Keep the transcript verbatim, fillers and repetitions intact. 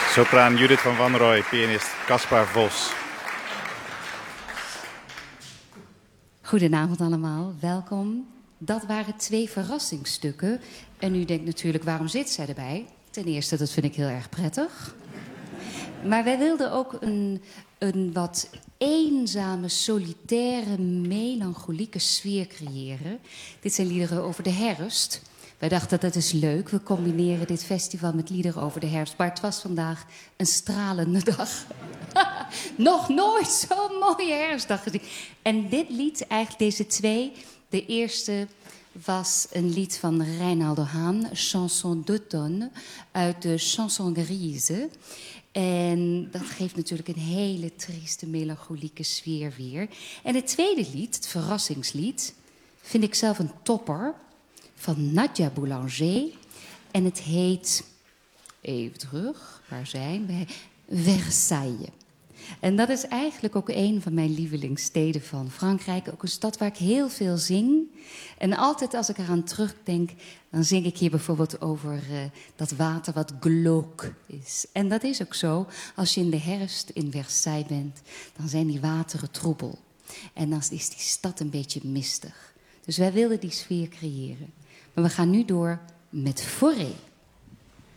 Sopraan Judith van Wanrooy, pianist Caspar Vos. Goedenavond allemaal, welkom. Dat waren twee verrassingsstukken. En u denkt natuurlijk, waarom zit zij erbij? Ten eerste, dat vind ik heel erg prettig. Maar wij wilden ook een, een wat eenzame, solitaire, melancholieke sfeer creëren. Dit zijn liederen over de herfst. Wij dachten, dat is leuk. We combineren dit festival met liederen over de herfst. Maar het was vandaag een stralende dag. Nog nooit zo'n mooie herfstdag gezien. En dit lied, eigenlijk deze twee. De eerste was een lied van Reinaldo Hahn, Chanson d'automne, uit de Chanson grise. En dat geeft natuurlijk een hele trieste, melancholieke sfeer weer. En het tweede lied, het verrassingslied, vind ik zelf een topper, van Nadia Boulanger. En het heet, even terug, waar zijn wij? Versailles. En dat is eigenlijk ook een van mijn lievelingssteden van Frankrijk. Ook een stad waar ik heel veel zing. En altijd als ik eraan terugdenk, dan zing ik hier bijvoorbeeld over uh, dat water wat glauque is. En dat is ook zo. Als je in de herfst in Versailles bent, dan zijn die wateren troebel. En dan is die stad een beetje mistig. Dus wij wilden die sfeer creëren. Maar we gaan nu door met Forêt.